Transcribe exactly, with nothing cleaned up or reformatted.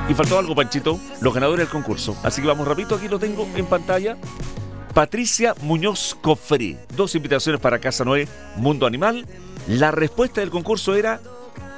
Y faltó algo, Panchito, los ganadores del concurso. Así que vamos rapidito, aquí lo tengo en pantalla. Patricia Muñoz Cofré, dos invitaciones para Casa Noé Mundo Animal. La respuesta del concurso era